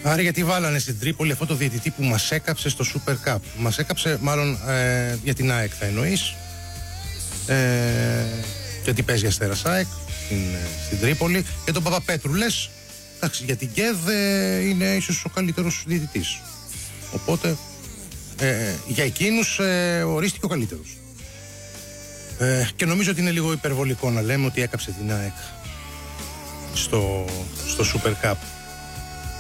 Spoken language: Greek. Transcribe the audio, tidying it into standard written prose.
Άρα γιατί βάλανε στην Τρίπολη αυτό το διαιτητή που μας έκαψε στο Super Cup? Μας έκαψε μάλλον για την ΑΕΚ θα εννοείς, γιατί παίζει Αστέρας ΑΕΚ στην Τρίπολη. Και τον Παπαπέτρου λες, εντάξει, για την ΚΕΔ είναι ίσως ο καλύτερος διαιτητής. Οπότε για εκείνους ορίστηκε ο καλύτερος. Και νομίζω ότι είναι λίγο υπερβολικό να λέμε ότι έκαψε την ΑΕΚ στο Super Cup.